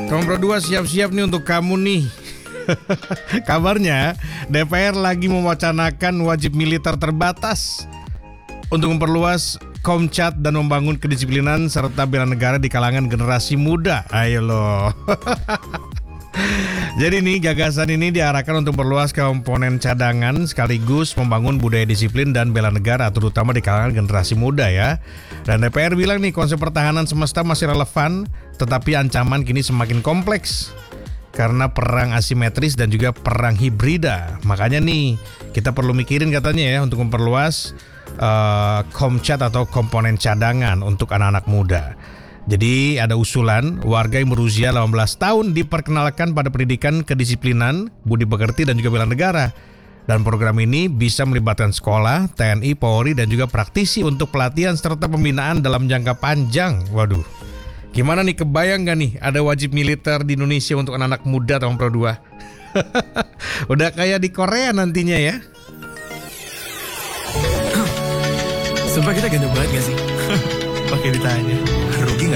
Kompro 2 siap-siap nih untuk kamu nih. Kabarnya DPR lagi mewacanakan wajib militer terbatas untuk memperluas Komcat dan membangun kedisiplinan serta bela negara di kalangan generasi muda. Ayo loh. Jadi nih gagasan ini diarahkan untuk perluas komponen cadangan sekaligus membangun budaya disiplin dan bela negara terutama di kalangan generasi muda ya. Dan DPR bilang nih konsep pertahanan semesta masih relevan tetapi ancaman kini semakin kompleks karena perang asimetris dan juga perang hibrida. Makanya nih kita perlu mikirin katanya ya untuk memperluas Komcat atau komponen cadangan untuk anak-anak muda. Jadi ada usulan warga yang berusia 18 tahun diperkenalkan pada pendidikan kedisiplinan, budi pekerti dan juga bela negara. Dan program ini bisa melibatkan sekolah, TNI, Polri dan juga praktisi untuk pelatihan serta pembinaan dalam jangka panjang. Waduh, gimana nih kebayang gak nih ada wajib militer di Indonesia untuk anak-anak muda tahun Pro 2? Udah kayak di Korea nantinya ya. Sumpah kita ganteng banget gak sih? Pakai ditanya. Rugi gak